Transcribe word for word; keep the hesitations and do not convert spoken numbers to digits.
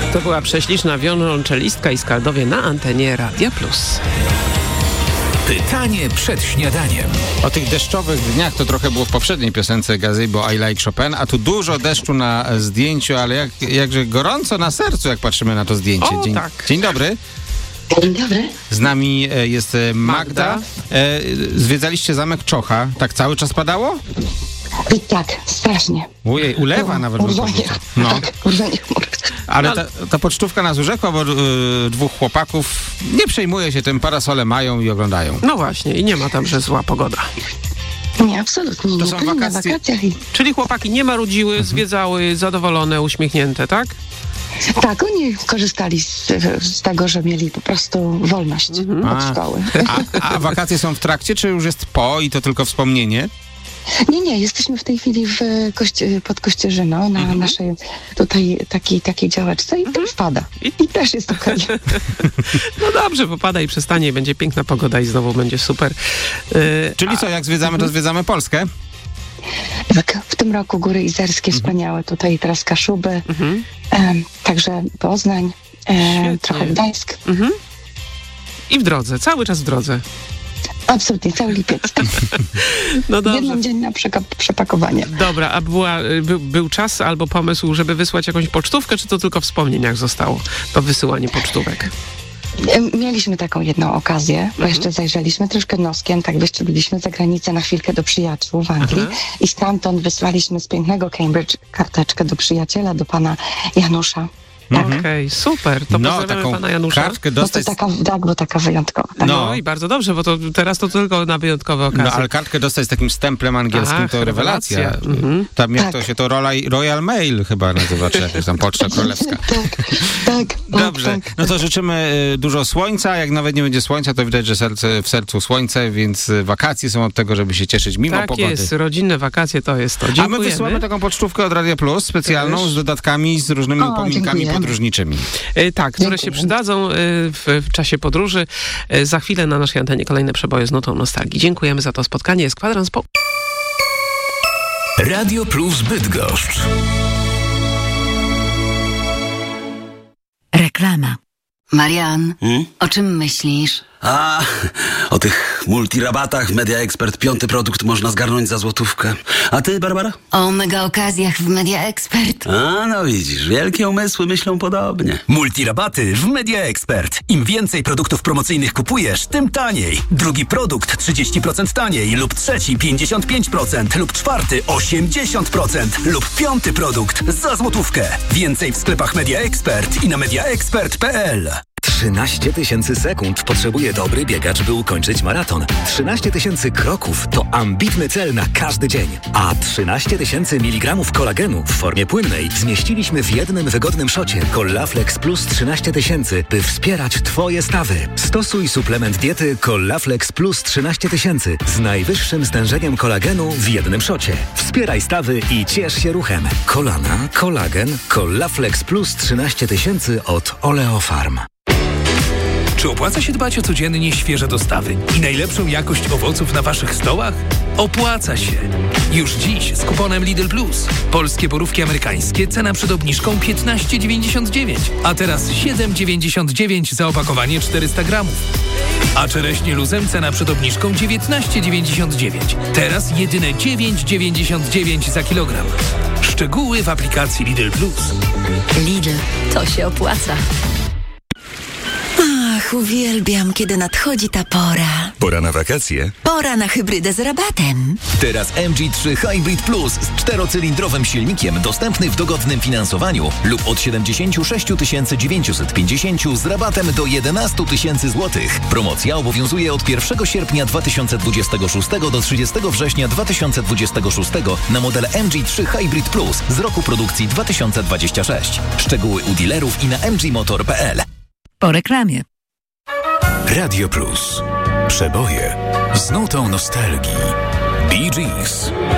To była prześliczna wiolonczelistka i skaldowie na antenie Radia Plus. Pytanie przed śniadaniem. O tych deszczowych dniach to trochę było w poprzedniej piosence Gazebo I Like Chopin, a tu dużo deszczu na zdjęciu, ale jak, jakże gorąco na sercu, jak patrzymy na to zdjęcie. O, Dzień, tak. dzień dobry. Dzień dobry. Z nami e, jest e, Magda. Magda. E, zwiedzaliście zamek Czocha. Tak cały czas padało? I tak, strasznie. Ujej, ulewa nawet. bym Urwanie. powiedział. No. Tak, urwanie chmur. Ale ta, ta pocztówka nas urzekła, bo y, dwóch chłopaków nie przejmuje się tym, parasole mają i oglądają. No właśnie, i nie ma tam, że zła pogoda. Nie, absolutnie nie. To są Byli na wakacje. wakacjach i... Czyli chłopaki nie marudziły, mhm. zwiedzały, zadowolone, uśmiechnięte, tak? Tak, oni korzystali z, z tego, że mieli po prostu wolność Mhm. od A. szkoły. A, a wakacje są w trakcie, czy już jest po i to tylko wspomnienie? Nie, nie, jesteśmy w tej chwili w kości- pod Kościerzyną, na Mhm. naszej tutaj takiej, takiej działeczce i Mhm. też pada. I- I też jest okej. No dobrze, popada i przestanie, i będzie piękna pogoda i znowu będzie super. Yy, Czyli co, jak zwiedzamy, to zwiedzamy Polskę? Tak, w tym roku Góry Izerskie wspaniałe, tutaj teraz Kaszuby, Mhm. em, także Poznań, Świetnie. em, trochę Gdańsk. Mhm. I w drodze, cały czas w drodze. Absolutnie, cały lipiec. No dobrze. Jeden dzień na przeka- przepakowanie. Dobra, a była, by, był czas albo pomysł, żeby wysłać jakąś pocztówkę, czy to tylko w wspomnieniach zostało, to wysyłanie pocztówek? Em, Mieliśmy taką jedną okazję, bo jeszcze zajrzeliśmy troszkę noskiem, tak wyszczeliśmy za granicę na chwilkę do przyjaciół w Anglii Aha. i stamtąd wysłaliśmy z pięknego Cambridge karteczkę do przyjaciela, do pana Janusza. Tak. Okej, super. To No, pozdrawiamy taką pana Janusza. kartkę No to dostać... taka, tak, bo taka wyjątkowa. Tak. No. No. i bardzo dobrze, bo to teraz to tylko na wyjątkowe okazje. No, ale kartkę dostać z takim stemplem angielskim Ach, to rewelacja. rewelacja. Mhm. Tam jak Tak. to się to Royal, Royal Mail chyba nazywa, czy jakaś tam Poczta Królewska. Tak, tak. Dobrze, tak. no to życzymy y, dużo słońca. Jak nawet nie będzie słońca, to widać, że serce, w sercu słońce, więc y, wakacje są od tego, żeby się cieszyć mimo Tak pogody. jest, rodzinne wakacje to jest to. A Dziękujemy. my wysyłamy taką pocztówkę od Radia Plus, specjalną, Też. z dodatkami, z różnymi O, upominkami dziękujemy. podróżniczymi. E, tak, które Dziękuję. się przydadzą e, w, w czasie podróży. E, za chwilę na naszej antenie kolejne przeboje z nutą nostalgii. Dziękujemy za to spotkanie. Jest kwadrans po... Radio Plus Bydgoszcz. Reklama. Marian, Hmm? o czym myślisz? A, o tych multirabatach w Media Expert piąty produkt można zgarnąć za złotówkę. A ty, Barbara? O mega okazjach w Media Expert. A, no widzisz, wielkie umysły myślą podobnie. Multirabaty w Media Expert. Im więcej produktów promocyjnych kupujesz, tym taniej. Drugi produkt trzydzieści procent taniej lub trzeci pięćdziesiąt pięć procent lub czwarty osiemdziesiąt procent lub piąty produkt za złotówkę. Więcej w sklepach Media Expert i na mediaexpert kropka p l. trzynaście tysięcy sekund potrzebuje dobry biegacz, by ukończyć maraton. trzynaście tysięcy kroków to ambitny cel na każdy dzień. A trzynaście tysięcy miligramów kolagenu w formie płynnej zmieściliśmy w jednym wygodnym szocie Collaflex Plus trzynaście tysięcy, by wspierać Twoje stawy. Stosuj suplement diety Collaflex Plus trzynaście tysięcy z najwyższym stężeniem kolagenu w jednym szocie. Wspieraj stawy i ciesz się ruchem. Kolana, kolagen, Collaflex Plus trzynaście tysięcy od Oleofarm. Czy opłaca się dbać o codziennie świeże dostawy i najlepszą jakość owoców na waszych stołach? Opłaca się! Już dziś z kuponem Lidl Plus. Polskie borówki amerykańskie, cena przed obniżką piętnaście dziewięćdziesiąt dziewięć, a teraz siedem dziewięćdziesiąt dziewięć za opakowanie czterysta gramów. A czereśnie luzem cena przed obniżką dziewiętnaście dziewięćdziesiąt dziewięć, teraz jedyne dziewięć dziewięćdziesiąt dziewięć za kilogram. Szczegóły w aplikacji Lidl Plus. Lidl, to się opłaca. Ach, uwielbiam, kiedy nadchodzi ta pora. Pora na wakacje? Pora na hybrydę z rabatem. Teraz M G trzy Hybrid Plus z czterocylindrowym silnikiem dostępny w dogodnym finansowaniu lub od siedemdziesiąt sześć tysięcy dziewięćset pięćdziesiąt z rabatem do jedenaście tysięcy złotych. Promocja obowiązuje od pierwszego sierpnia dwa tysiące dwudziestego szóstego do trzydziestego września dwa tysiące dwudziestego szóstego na model M G trzy Hybrid Plus z roku produkcji dwa tysiące dwudziestego szóstego. Szczegóły u dealerów i na m g motor kropka p l. Po reklamie. Radio Plus. Przeboje z nutą nostalgii. Bee Gees.